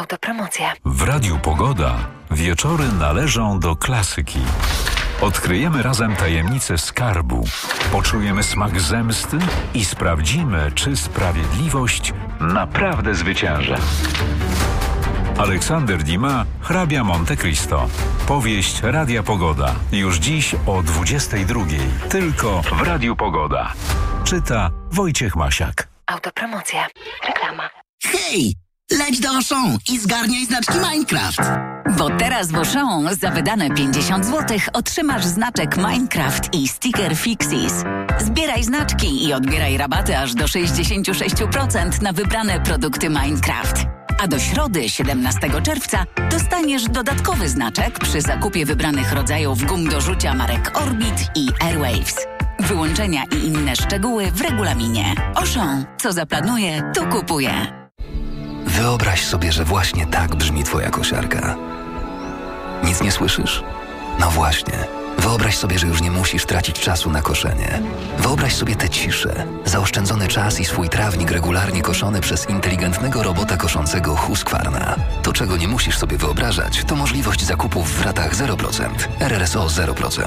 Autopromocja. W Radiu Pogoda wieczory należą do klasyki. Odkryjemy razem tajemnicę skarbu, poczujemy smak zemsty i sprawdzimy, czy sprawiedliwość naprawdę zwycięża. Aleksander Dumas, Hrabia Monte Cristo. Powieść Radia Pogoda. Już dziś o 22:00. Tylko w Radiu Pogoda. Czyta Wojciech Masiak. Autopromocja. Reklama. Hej! Leć do Auchan i zgarniaj znaczki Minecraft! Bo teraz w Auchan za wydane 50 zł otrzymasz znaczek Minecraft i sticker Fixies. Zbieraj znaczki i odbieraj rabaty aż do 66% na wybrane produkty Minecraft. A do środy, 17 czerwca, dostaniesz dodatkowy znaczek przy zakupie wybranych rodzajów gum do rzucia marek Orbit i Airwaves. Wyłączenia i inne szczegóły w regulaminie. Auchan. Co zaplanuje, to kupuje. Wyobraź sobie, że właśnie tak brzmi twoja kosiarka. Nic nie słyszysz? No właśnie. Wyobraź sobie, że już nie musisz tracić czasu na koszenie. Wyobraź sobie tę ciszę, zaoszczędzony czas i swój trawnik regularnie koszony przez inteligentnego robota koszącego Husqvarna. To, czego nie musisz sobie wyobrażać, to możliwość zakupów w ratach 0%. RRSO 0%.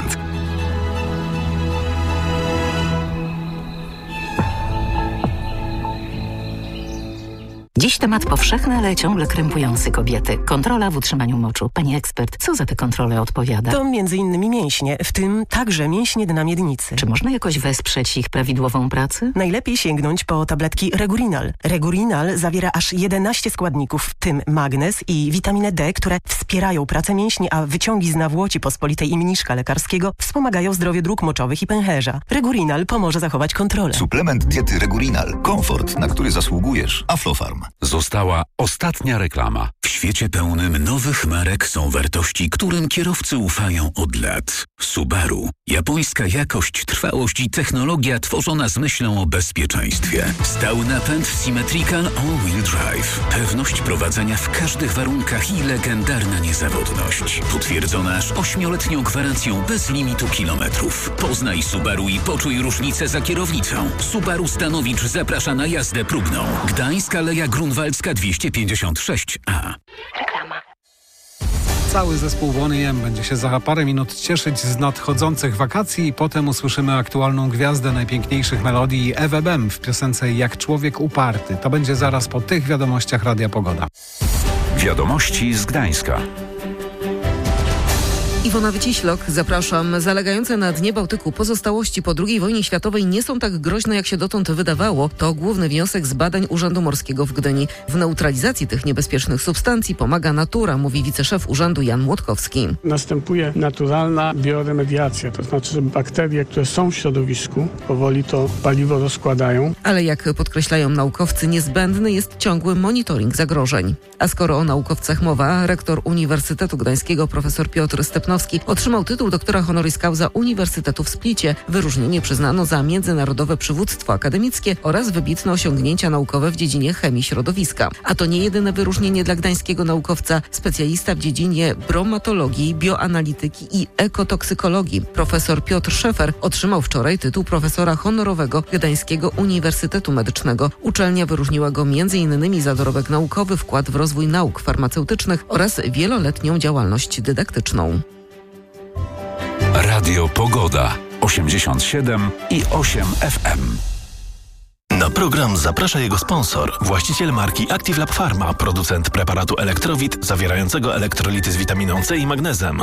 Dziś temat powszechny, ale ciągle krępujący kobiety. Kontrola w utrzymaniu moczu. Pani ekspert, co za te kontrole odpowiada? To m.in. mięśnie, w tym także mięśnie dna miednicy. Czy można jakoś wesprzeć ich prawidłową pracę? Najlepiej sięgnąć po tabletki Regurinal. Regurinal zawiera aż 11 składników, w tym magnez i witaminę D, które wspierają pracę mięśni, a wyciągi z nawłoci pospolitej i mniszka lekarskiego wspomagają zdrowie dróg moczowych i pęcherza. Regurinal pomoże zachować kontrolę. Suplement diety Regurinal. Komfort, na który zasługujesz. Aflofarm. Została ostatnia reklama. W świecie pełnym nowych marek są wartości, którym kierowcy ufają od lat. Subaru. Japońska jakość, trwałość i technologia tworzona z myślą o bezpieczeństwie. Stały napęd Symmetrical All-Wheel Drive. Pewność prowadzenia w każdych warunkach i legendarna niezawodność. Potwierdzona aż 8-letnią gwarancją bez limitu kilometrów. Poznaj Subaru i poczuj różnicę za kierownicą. Subaru Stanowicz zaprasza na jazdę próbną. Gdańsk, Aleja Grunwaldzka 256A. Reklama. Cały zespół Boney M będzie się za parę minut cieszyć z nadchodzących wakacji i potem usłyszymy aktualną gwiazdę najpiękniejszych melodii Ewę Bem w piosence Jak człowiek uparty. To będzie zaraz po tych wiadomościach Radia Pogoda. Wiadomości z Gdańska. Iwona Wyciślok, zapraszam. Zalegające na dnie Bałtyku pozostałości po II wojnie światowej nie są tak groźne, jak się dotąd wydawało. To główny wniosek z badań Urzędu Morskiego w Gdyni. W neutralizacji tych niebezpiecznych substancji pomaga natura, mówi wiceszef urzędu Jan Młotkowski. Następuje naturalna bioremediacja, to znaczy, że bakterie, które są w środowisku, powoli to paliwo rozkładają. Ale jak podkreślają naukowcy, niezbędny jest ciągły monitoring zagrożeń. A skoro o naukowcach mowa, rektor Uniwersytetu Gdańskiego profesor Piotr Stepnowski otrzymał tytuł doktora honoris causa Uniwersytetu w Splicie. Wyróżnienie przyznano za międzynarodowe przywództwo akademickie oraz wybitne osiągnięcia naukowe w dziedzinie chemii środowiska. A to nie jedyne wyróżnienie dla gdańskiego naukowca. Specjalista w dziedzinie bromatologii, bioanalityki i ekotoksykologii. Profesor Piotr Szefer otrzymał wczoraj tytuł profesora honorowego Gdańskiego Uniwersytetu Medycznego. Uczelnia wyróżniła go m.in. za dorobek naukowy, wkład w rozwój nauk farmaceutycznych oraz wieloletnią działalność dydaktyczną. Radio Pogoda 87,8 FM. Na program zaprasza jego sponsor, właściciel marki Active Lab Pharma, producent preparatu Elektrowit zawierającego elektrolity z witaminą C i magnezem.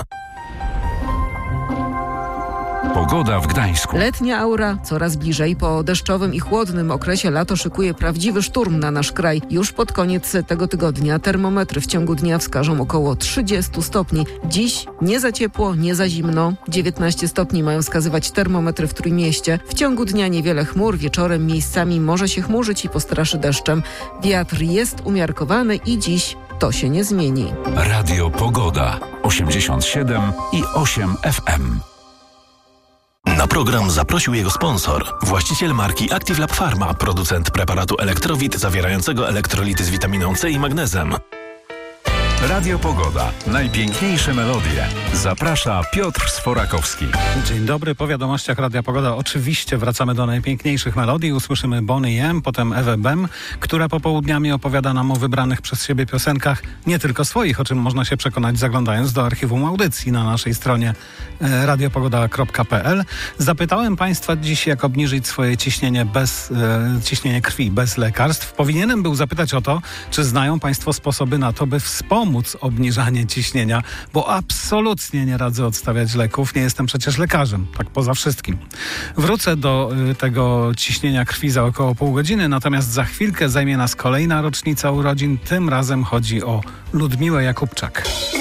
Pogoda w Gdańsku. Letnia aura coraz bliżej. Po deszczowym i chłodnym okresie lato szykuje prawdziwy szturm na nasz kraj. Już pod koniec tego tygodnia termometry w ciągu dnia wskażą około 30 stopni. Dziś nie za ciepło, nie za zimno. 19 stopni mają wskazywać termometry w Trójmieście. W ciągu dnia niewiele chmur, wieczorem miejscami może się chmurzyć i postraszy deszczem. Wiatr jest umiarkowany i dziś to się nie zmieni. Radio Pogoda 87,8 FM. Na program zaprosił jego sponsor, właściciel marki Active Lab Pharma, producent preparatu Elektrowit zawierającego elektrolity z witaminą C i magnezem. Radio Pogoda. Najpiękniejsze melodie. Zaprasza Piotr Sforakowski. Dzień dobry, po wiadomościach Radia Pogoda oczywiście wracamy do najpiękniejszych melodii. Usłyszymy Boney M, potem Ewę Bem, która popołudniami opowiada nam o wybranych przez siebie piosenkach, nie tylko swoich, o czym można się przekonać zaglądając do archiwum audycji na naszej stronie radiopogoda.pl. Zapytałem Państwa dziś, jak obniżyć swoje ciśnienie ciśnienie krwi bez lekarstw. Powinienem był zapytać o to, czy znają Państwo sposoby na to, by wspomóc obniżanie ciśnienia, bo absolutnie nie radzę odstawiać leków. Nie jestem przecież lekarzem, tak poza wszystkim. Wrócę do tego ciśnienia krwi za około pół godziny, natomiast za chwilkę zajmie nas kolejna rocznica urodzin. Tym razem chodzi o Ludmiłę Jakubczak.